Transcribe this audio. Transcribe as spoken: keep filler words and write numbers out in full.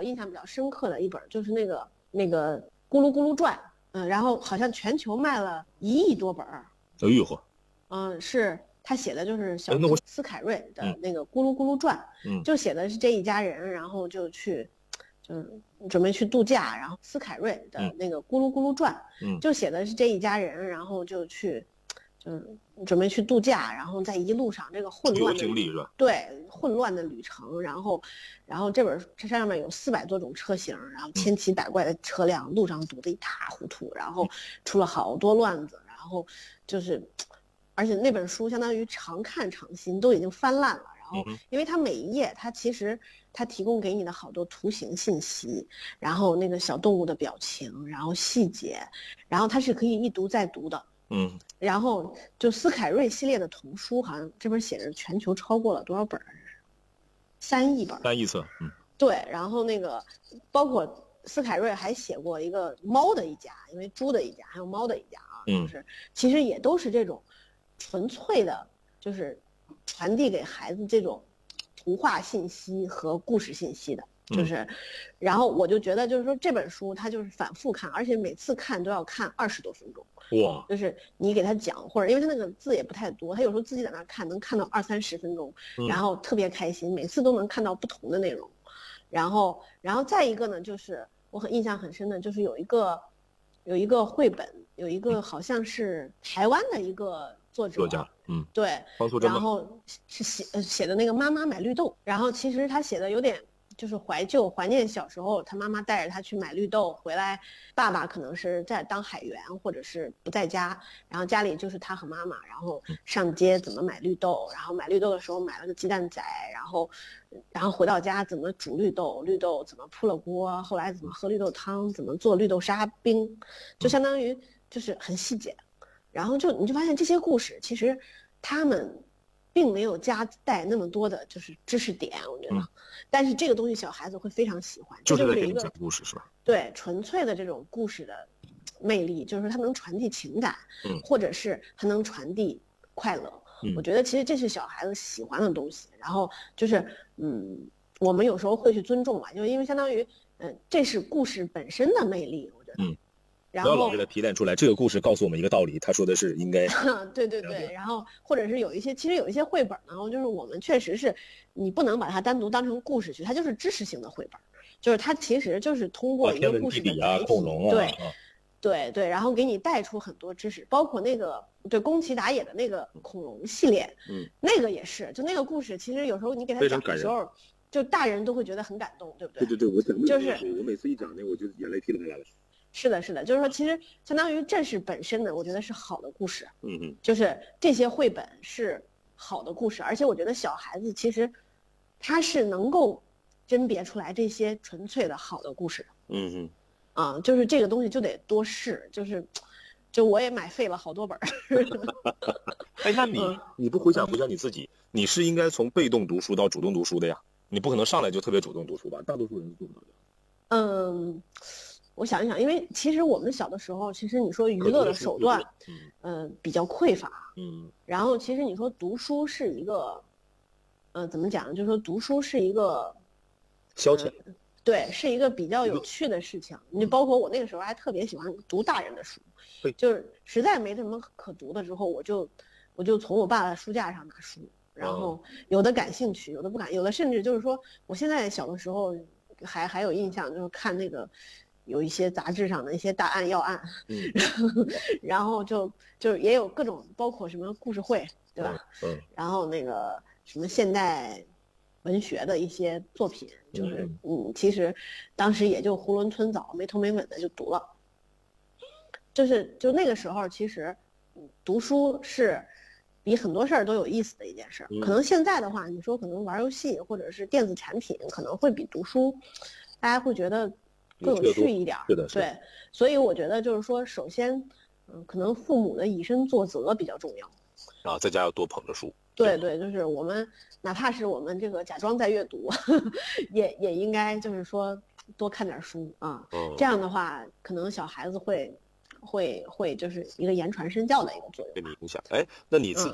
印象比较深刻的一本就是那个那个咕噜咕噜传，嗯，然后好像全球卖了一亿多本儿。 哎呦呵， 嗯，是他写的就是小斯凯瑞的那个咕噜咕噜传， 嗯， 就写的是这一家人，然后就去。就是准备去度假，然后斯凯瑞的那个咕噜咕噜传， 嗯， 就写的是这一家人，然后就去，就是准备去度假，然后在一路上这个混乱的经历是吧？ 对，混乱的旅程，然后，然后这本这上面有四百多种车型，然后千奇百怪的车辆，路上堵得一塌糊涂，然后出了好多乱子，然后就是，而且那本书相当于常看常新，都已经翻烂了。然后，因为它每一页，它其实它提供给你的好多图形信息，然后那个小动物的表情，然后细节，然后它是可以一读再读的。 嗯， 然后就斯凯瑞系列的童书，好像这本写着全球超过了多少本？三亿本。 三亿册。嗯， 对。然后那个包括斯凯瑞还写过一个猫的一家，因为猪的一家还有猫的一家啊，就是其实也都是这种纯粹的，就是传递给孩子这种图画信息和故事信息的，就是，嗯、然后我就觉得就是说这本书它就是反复看，而且每次看都要看二十多分钟。 哇！ 就是你给他讲，或者因为他那个字也不太多，他有时候自己在那看能看到二三十分钟，然后特别开心，每次都能看到不同的内容。然后，然后再一个呢，就是我很印象很深的，就是有一个有一个绘本，有一个好像是台湾的一个作者， 作家，嗯， 对，然后是写写的那个妈妈买绿豆，然后其实他写的有点就是怀旧怀念小时候，他妈妈带着他去买绿豆回来，爸爸可能是在当海员或者是不在家，然后家里就是他和妈妈，然后上街怎么买绿豆，然后买绿豆的时候买了个鸡蛋仔，然后然后回到家怎么煮绿豆，绿豆怎么铺了锅，后来怎么喝绿豆汤，怎么做绿豆沙冰，就相当于就是很细节。然后就你就发现这些故事其实他们并没有加带那么多的就是知识点，我觉得、嗯、但是这个东西小孩子会非常喜欢， 就是在给你讲故事是吧？ 对，纯粹的这种故事的魅力就是它能传递情感、嗯、或者是它能传递快乐、嗯、我觉得其实这是小孩子喜欢的东西。然后就是嗯，我们有时候会去尊重吧，就因为相当于嗯、呃，这是故事本身的魅力，我觉得嗯， 然后不要老给他提炼出来，这个故事告诉我们一个道理，他说的是应该对对对，然后或者是有一些其实有一些绘本呢，就是我们确实是你不能把它单独当成故事去，它就是知识性的绘本，就是它其实就是通过一个故事的载体、 啊、恐龙啊， 对、啊、对对，然后给你带出很多知识，包括那个对宫崎达也的那个恐龙系列，嗯，那个也是，就那个故事其实有时候你给他讲的时候，就大人都会觉得很感动，对不对？ 对对对，我讲就是我每次一讲那我就眼泪噼里啪啦的。 是的，是的，就是说，其实相当于这是本身的，我觉得是好的故事。 嗯嗯， 就是这些绘本是好的故事，而且我觉得小孩子其实他是能够甄别出来这些纯粹的好的故事的。 嗯嗯， 啊，就是这个东西就得多试，就是就我也买废了好多本。 哎，那你、嗯、你不回想回想你自己，你是应该从被动读书到主动读书的呀？你不可能上来就特别主动读书吧？大多数人都做不到的。 嗯。我想一想，因为其实我们小的时候，其实你说娱乐的手段，嗯、呃，比较匮乏， 嗯， 然后其实你说读书是一个，呃，怎么讲？就是说读书是一个消遣、 呃，对，是一个比较有趣的事情。你、嗯、包括我那个时候还特别喜欢读大人的书，就是实在没什么可读的之后，我就我就从我爸的书架上拿书，然后有的感兴趣，有的不感，有的甚至就是说，我现在小的时候还还有印象，就是看那个。有一些杂志上的一些大案要案，嗯，然后就就也有各种，包括什么故事会，对吧？ 嗯，嗯然后那个什么现代文学的一些作品，就是嗯，嗯其实当时也就囫囵吞枣、没头没尾的就读了。就是就那个时候，其实读书是比很多事儿都有意思的一件事儿。嗯、可能现在的话，你说可能玩游戏或者是电子产品，可能会比读书，大家会觉得。更有趣一点， 是的， 对，所以我觉得就是说，首先，嗯，可能父母的以身作则比较重要， 然后在家要多捧着书， 对对，就是我们哪怕是我们这个假装在阅读，呵呵也也应该就是说多看点书啊，嗯、这样的话，可能小孩子会会会就是一个言传身教的一个作用， 对你影响。哎，那你自己